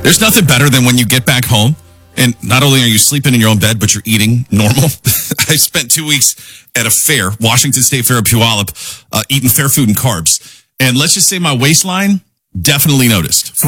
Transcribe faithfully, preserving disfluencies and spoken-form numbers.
There's nothing better than when you get back home and not only are you sleeping in your own bed, but you're eating normal. I spent two weeks at a fair, Washington State Fair at Puyallup, uh, eating fair food and carbs. And let's just say my waistline definitely noticed.